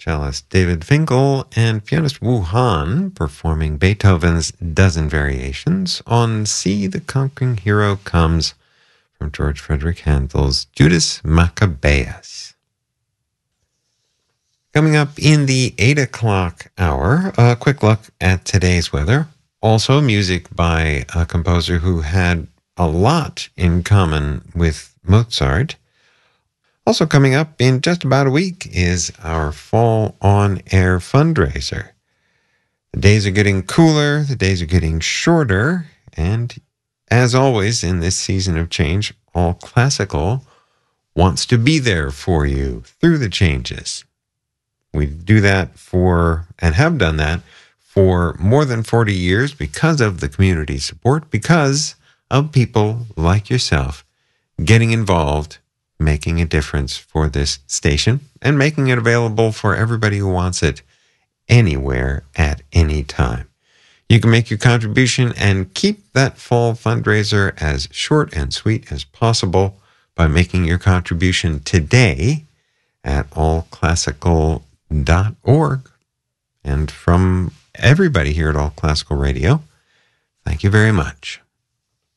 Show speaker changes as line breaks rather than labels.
cellist David Finkel and pianist Wu Han performing Beethoven's Dozen Variations on See the Conquering Hero Comes from George Frederick Handel's Judas Maccabeus. Coming up in the 8 o'clock hour, a quick look at today's weather. Also music by a composer who had a lot in common with Mozart. Also coming up in just about a week is our Fall on Air fundraiser. The days are getting cooler, the days are getting shorter, and as always in this season of change, All Classical wants to be there for you through the changes. We do that for, and have done that for more than 40 years because of the community support, because of people like yourself getting involved, making a difference for this station, and making it available for everybody who wants it anywhere at any time. You can make your contribution and keep that fall fundraiser as short and sweet as possible by making your contribution today at allclassical.org. And from everybody here at All Classical Radio, thank you very much.